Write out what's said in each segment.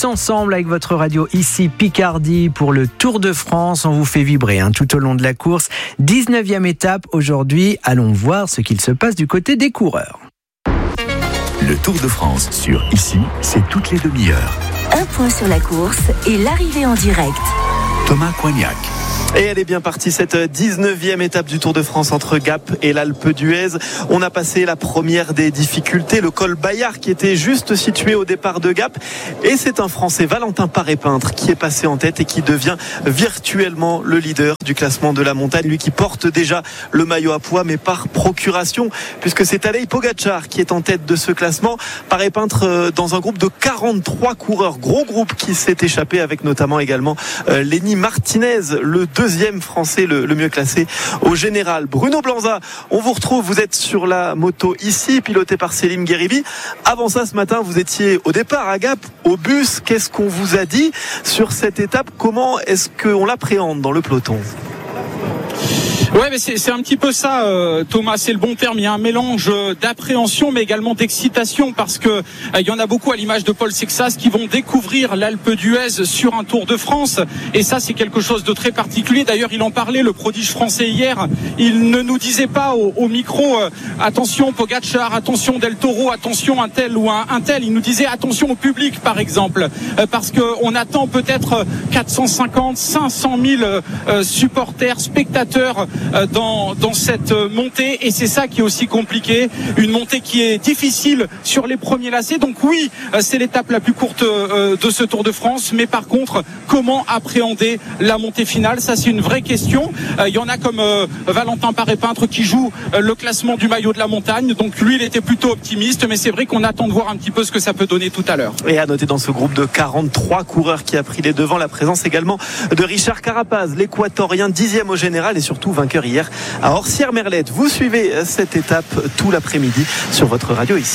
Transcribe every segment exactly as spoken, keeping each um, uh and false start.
tous ensemble avec votre radio ici Picardie pour le Tour de France. On vous fait vibrer hein, tout au long de la course. dix-neuvième étape aujourd'hui. Allons voir ce qu'il se passe du côté des coureurs. Le Tour de France sur Ici, c'est toutes les demi-heures. Un point sur la course et l'arrivée en direct. Thomas Coignac. Et elle est bien partie, cette dix-neuvième étape du Tour de France entre Gap et l'Alpe d'Huez. On a passé la première des difficultés, le col Bayard qui était juste situé au départ de Gap. Et c'est un Français, Valentin Paré-Peintre, qui est passé en tête et qui devient virtuellement le leader du classement de la montagne. Lui qui porte déjà le maillot à pois, mais par procuration, puisque c'est Tadej Pogačar qui est en tête de ce classement. Paré-Peintre dans un groupe de quarante-trois coureurs, gros groupe qui s'est échappé avec notamment également euh, Lenny Martinez, le deuxième français le, le mieux classé au général. Bruno Blanza, on vous retrouve, vous êtes sur la moto ici, pilotée par Selim Gueribi. Avant ça, ce matin, vous étiez au départ à Gap, au bus. Qu'est-ce qu'on vous a dit sur cette étape? Comment est-ce qu'on l'appréhende dans le peloton? Ouais, mais c'est, c'est un petit peu ça, euh, Thomas, c'est le bon terme. Il y a un mélange d'appréhension, mais également d'excitation, parce que euh, il y en a beaucoup à l'image de Paul Sexas qui vont découvrir l'Alpe d'Huez sur un Tour de France, et ça, c'est quelque chose de très particulier. D'ailleurs, il en parlait, le prodige français hier. Il ne nous disait pas au, au micro euh, attention Pogačar, attention Del Toro, attention un tel ou un, un tel. Il nous disait attention au public, par exemple, euh, parce que on attend peut-être quatre cent cinquante, cinq cent mille euh, supporters, spectateurs. Dans, dans cette montée, et c'est ça qui est aussi compliqué, une montée qui est difficile sur les premiers lacets. Donc oui, c'est l'étape la plus courte de ce Tour de France, mais par contre, comment appréhender la montée finale? Ça, c'est une vraie question. Il y en a comme Valentin Paré-Peintre qui joue le classement du maillot de la montagne, donc lui, il était plutôt optimiste, mais c'est vrai qu'on attend de voir un petit peu ce que ça peut donner tout à l'heure. Et à noter dans ce groupe de quarante-trois coureurs qui a pris les devants, la présence également de Richard Carapaz, l'équatorien, dixième au général et surtout vainqueur hier à Orsières-Merlette. Vous suivez cette étape tout l'après-midi sur votre radio ici.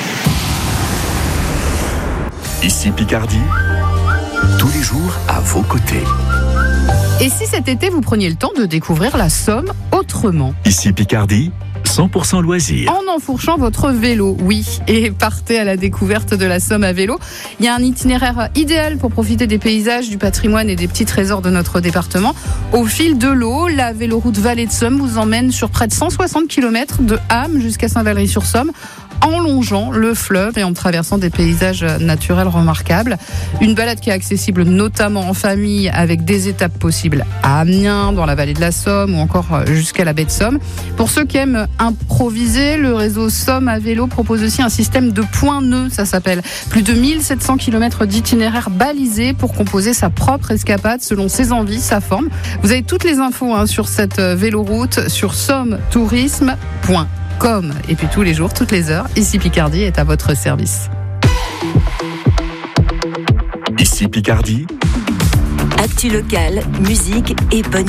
Ici Picardie, tous les jours à vos côtés. Et si cet été vous preniez le temps de découvrir la Somme autrement? Ici Picardie, cent pour cent loisirs. En enfourchant votre vélo, oui, et partez à la découverte de la Somme à vélo. Il y a un itinéraire idéal pour profiter des paysages, du patrimoine et des petits trésors de notre département. Au fil de l'eau, la véloroute Vallée de Somme vous emmène sur près de cent soixante kilomètres de Ham jusqu'à Saint-Valery-sur-Somme, en longeant le fleuve et en traversant des paysages naturels remarquables. Une balade qui est accessible notamment en famille, avec des étapes possibles à Amiens, dans la vallée de la Somme ou encore jusqu'à la baie de Somme. Pour ceux qui aiment improviser, le réseau Somme à vélo propose aussi un système de points nœuds, ça s'appelle. Plus de mille sept cents kilomètres d'itinéraires balisés pour composer sa propre escapade selon ses envies, sa forme. Vous avez toutes les infos hein, sur cette véloroute sur somme tourisme point com. Et puis tous les jours, toutes les heures, Ici Picardie est à votre service. Ici Picardie. Actu locale, musique et bonne